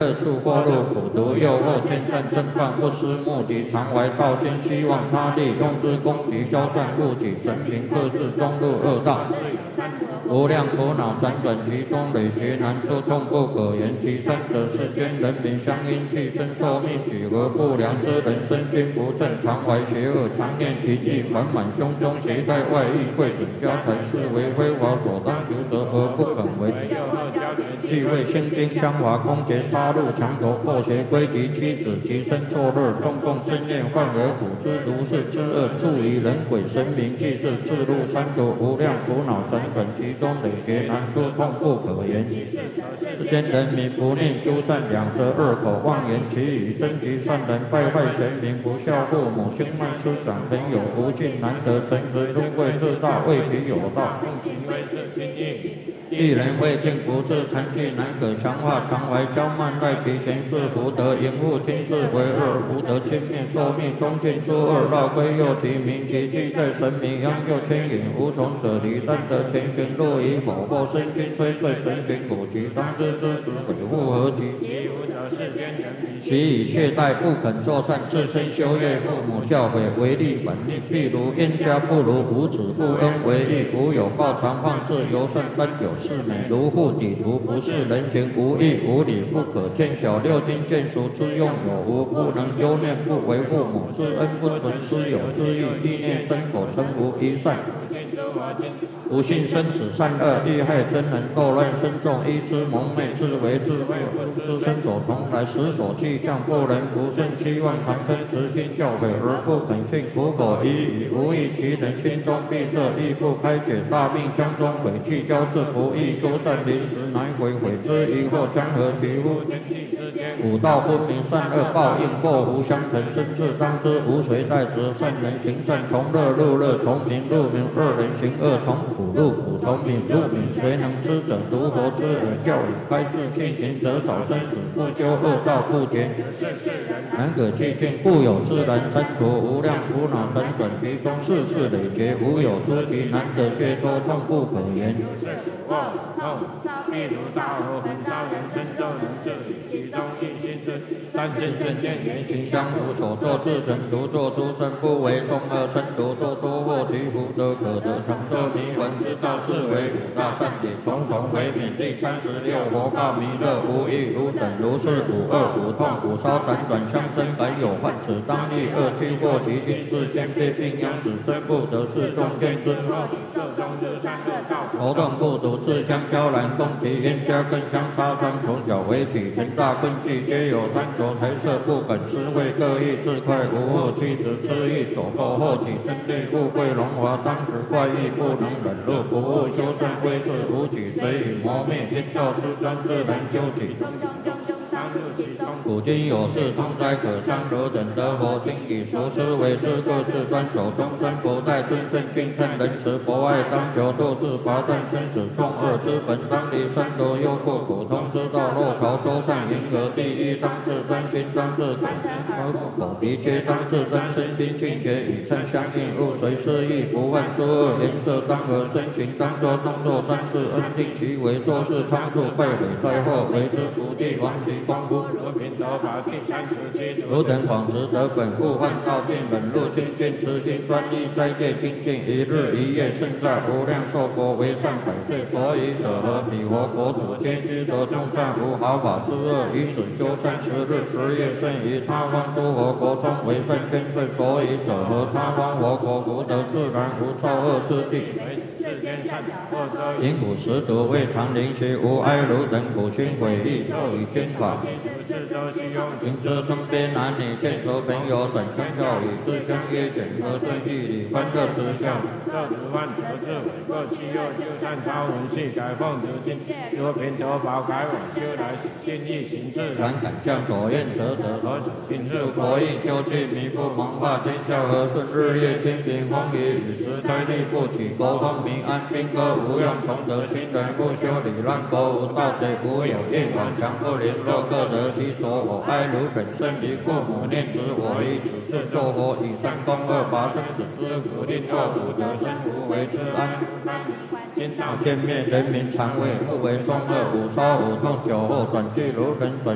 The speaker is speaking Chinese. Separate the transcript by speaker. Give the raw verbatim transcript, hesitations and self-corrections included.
Speaker 1: 恶处或入苦毒，诱惑见善正犯，不思目及常怀道心，希望他利，用之攻击消散故己，神平克制，终入恶道。无量苦恼辗转其中，累劫难出，痛不可言。其三者，世间人民相因替身受命，许何不良之人，身心不正，常怀邪恶，常念淫意，缓满胸中，携带外衣，贵准家财，视为非法所当求责而不肯为。既为心经相华，攻劫杀戮，强夺破邪，归及妻子，其身作乐，众共生念，患而苦之，如是之恶，助于人鬼神明，即是自入三毒，无量苦恼辗转其中，累劫难出，痛不可言。世间人民不念修善，两舌恶口，妄言其语，争其善人，败坏贤明，不孝父母，轻慢师长，朋友不敬，难得诚实，尊贵自大，为己有道，行为是轻易。一人未尽不治，残疾难可强化，常怀骄慢，赖其前世福德，淫恶听事为恶，福德轻灭，寿命中尽诸恶，绕归右其名，其迹在神明，央救牵引，无从舍离，但得前行，若以否或身心摧碎，神行古籍，当知之子鬼复何及？其无者世间人民，其以懈怠不肯作善，自身修业，父母教诲，违逆本命，譬如冤家不如无子，不恩为义，无有报常放置，尤甚奔有是美，如护底图，不是人情，无义无理，不可见小，六经见除之用有无，不能忧念，不为父母之恩，不存私有之意，意念真否成无一善。不信生死善恶，欲害真人，斗乱身众，依之蒙昧，自为自灭，之身所从来，实所气象，不能不顺，希望长生慈心教诲而不肯信，苦口一语，无益其人，心中闭塞，亦不开解，大病江中诡计交织，不易修善，临时难悔，悔之疑惑，将何其乎？五道分明，善恶报应，祸福相承，生至当知，无谁代责。善人行善，从乐入乐，从明入明；恶人行恶，从苦入苦，从明入明。谁能知者？独佛之耳教语，开示信行者少，生死不休，恶道不绝。难可寂静，故有自然生途，无量苦恼辗转其中，世事累劫，无有出奇，难得解脱，痛不可言。痛，譬如大火焚烧人身，就能治理其中一心之，但见正念言行相符，所作自成，除作诸身，不为众恶生毒，多多获其福德，可得长寿弥闻之道，是为五大善也，重重为免。第三十六佛告弥勒，无异如等，如是五恶五痛五烧辗转相生，凡有患者，当立恶趣过其经，是先非病殃，使身不得是众见之后，受中日善恶道，头痛不独自相交然，攻其冤家更相杀伤，从小为起，成大困境，皆有贪求财色，不肯施惠，各异自快，无恶妻子痴意所迫，后起争利，富贵荣华，当时怪异，不能忍辱，不务修善，归世无举，随以磨灭，天道失专，自然究竟。古今有事，痛哉可伤，汝等得佛经，以熟思为师，各自端守终身，不待尊胜敬善仁慈，博爱当求，度自拔断生死众恶之本，当离三毒忧怖苦通之道，若朝周善迎合第一，当自端心，当自口口鼻皆当自端，身心境界与善相应，勿随失意，不犯诸恶，颜色当和，身形当作动作专事，恩定其为，做事仓促，败毁灾祸，为之不地，亡其功夫。如品德法第三十七，汝等广识得本，故患道病，忍辱精进，慈心专一，斋戒精进，一日一夜，胜在无量寿国，为善百岁。所以者何？彼佛国土皆知得众善，无毫发之恶，以此修善十日十夜，胜于他方诸佛国中为善千岁。所以者何？他方佛国福德自然，无造恶之地。因苦食毒，未尝临其无哀汝等苦心悔意，受以天法。行之中边男女，见熟朋友，转相教语，自相约检和顺义理，欢乐慈笑。这如万德智伟，各其右修善超人系，改奉如经，如平头宝改往修来，心意行自然，敢将所愿则得。请入国义，修具弥不蒙化，天下和顺，日夜清平，风雨雨时灾力不起，国风民安，兵戈无用，从得新人不修理，乱国无盗贼，无有业往强不灵，若各得其所，我哀汝等生离父母，念子我以此事作佛，以善攻恶，拔生死之苦，令恶苦得生无为之安。天道天灭，人民常畏，不为中恶，五烧五痛，酒后转去如人转。